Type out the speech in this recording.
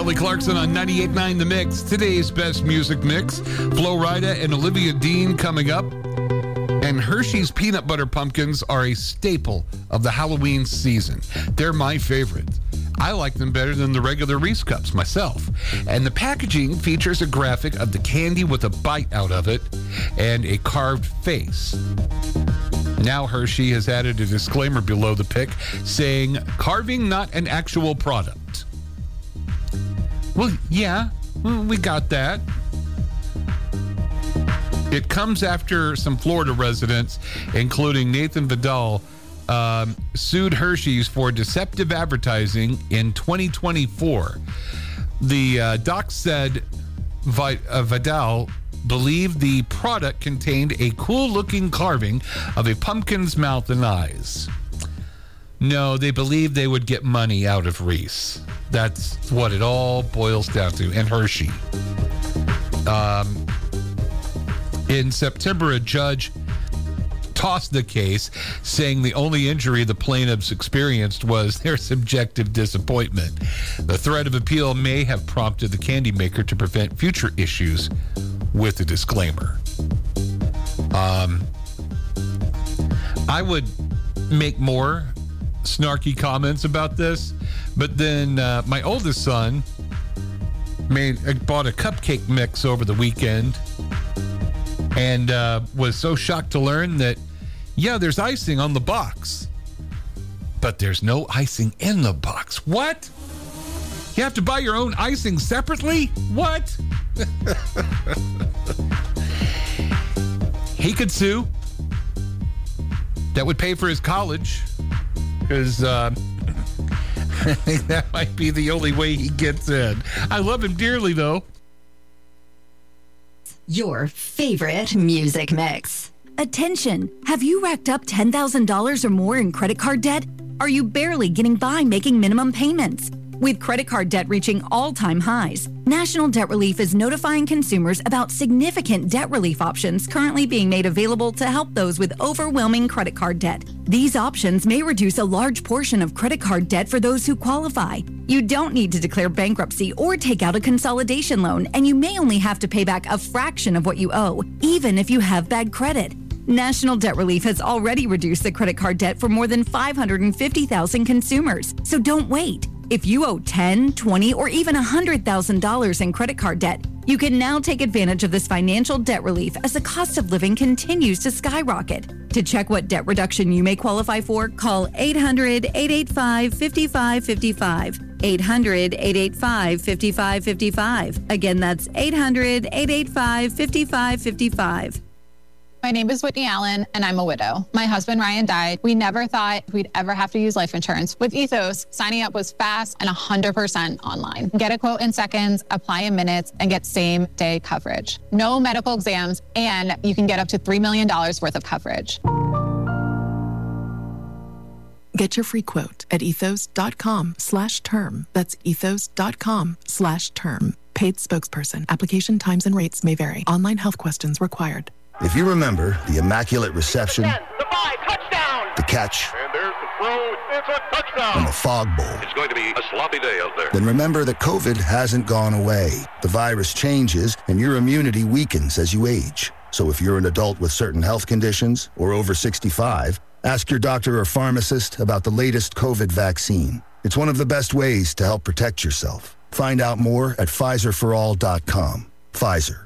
Kelly Clarkson on 98.9 The Mix. Today's best music mix. Flo Rida and Olivia Dean coming up. And Hershey's peanut butter pumpkins are a staple of the Halloween season. They're my favorite. I like them better than the regular Reese cups myself. And the packaging features a graphic of the candy with a bite out of it and a carved face. Now Hershey has added a disclaimer below the pic saying, carving not an actual product. Well, yeah, we got that. It comes after some Florida residents, including Nathan Vidal, sued Hershey's for deceptive advertising in 2024. The doc said Vidal believed the product contained a cool-looking carving of a pumpkin's mouth and eyes. No, they believed they would get money out of Reese. That's what it all boils down to, and Hershey. In September, a judge tossed the case, saying the only injury the plaintiffs experienced was their subjective disappointment. The threat of appeal may have prompted the candy maker to prevent future issues with a disclaimer. I would make more snarky comments about this, but then my oldest son bought a cupcake mix over the weekend and was so shocked to learn that, yeah, there's icing on the box, but there's no icing in the box. What? You have to buy your own icing separately? What? He could sue. That would pay for his college, because I think that might be the only way he gets in. I love him dearly, though. Your favorite music mix. Attention! Have you racked up $10,000 or more in credit card debt? Are you barely getting by making minimum payments? With credit card debt reaching all-time highs, National Debt Relief is notifying consumers about significant debt relief options currently being made available to help those with overwhelming credit card debt. These options may reduce a large portion of credit card debt for those who qualify. You don't need to declare bankruptcy or take out a consolidation loan, and you may only have to pay back a fraction of what you owe, even if you have bad credit. National Debt Relief has already reduced the credit card debt for more than 550,000 consumers, so don't wait. If you owe $10,000, $20,000, or even $100,000 in credit card debt, you can now take advantage of this financial debt relief as the cost of living continues to skyrocket. To check what debt reduction you may qualify for, call 800-885-5555. 800-885-5555. Again, that's 800-885-5555. My name is Whitney Allen, and I'm a widow. My husband, Ryan, died. We never thought we'd ever have to use life insurance. With Ethos, signing up was fast and 100% online. Get a quote in seconds, apply in minutes, and get same-day coverage. No medical exams, and you can get up to $3 million worth of coverage. Get your free quote at ethos.com/term. That's ethos.com/term. Paid spokesperson. Application times and rates may vary. Online health questions required. If you remember the immaculate reception, 10, the 5, touchdown! the catch, And there's the throw, it's a touchdown! and the fog bowl, It's going to be a sloppy day out there. then remember that COVID hasn't gone away. The virus changes, and your immunity weakens as you age. So if you're an adult with certain health conditions or over 65, ask your doctor or pharmacist about the latest COVID vaccine. It's one of the best ways to help protect yourself. Find out more at PfizerForAll.com. Pfizer.